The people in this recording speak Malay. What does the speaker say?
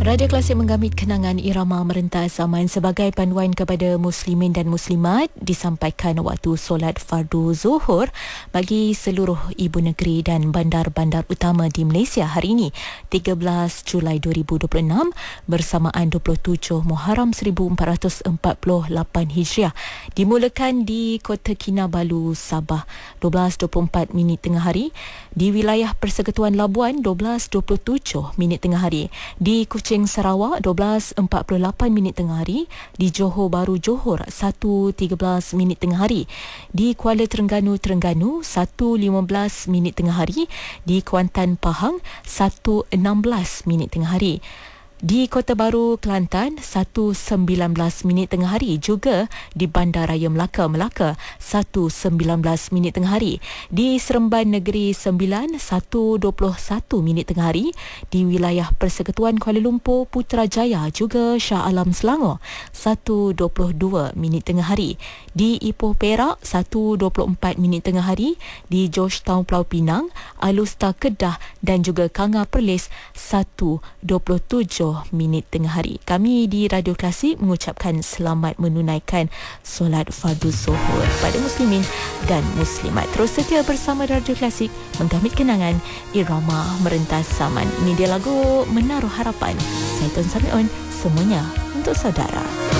Radio Klasik menggamit kenangan irama merentas zaman sebagai panduan kepada muslimin dan muslimat disampaikan waktu solat fardu zuhur bagi seluruh ibu negeri dan bandar-bandar utama di Malaysia hari ini 13 Julai 2026 bersamaan 27 Muharram 1448 Hijriah dimulakan di Kota Kinabalu, Sabah 12.24 minit tengah hari, di wilayah Persekutuan Labuan 12.27 minit tengah hari, di Kuching Sarawak 12.48 minit tengah hari, di Johor Bahru Johor 1.13 minit tengah hari, di Kuala Terengganu 1.15 minit tengah hari, di Kuantan Pahang 1.16 minit tengah hari, di Kota Baru Kelantan 1.19 minit tengah hari, juga di Bandaraya Melaka 1.19 minit tengah hari, di Seremban Negeri 9 1.21 minit tengah hari, di wilayah Persekutuan Kuala Lumpur Putrajaya juga Shah Alam Selangor 1.22 minit tengah hari, di Ipoh Perak 1.24 minit tengah hari, di Georgetown Pulau Pinang, Alustar Kedah dan juga Kanga Perlis 1.27 minit tengah hari. Kami di Radio Klasik mengucapkan selamat menunaikan solat fardu zuhur pada muslimin dan muslimat. Terus setia bersama Radio Klasik menggamit kenangan irama merentas zaman. Ini dia lagu Menaruh Harapan. Saya Tun Samion, semuanya untuk saudara.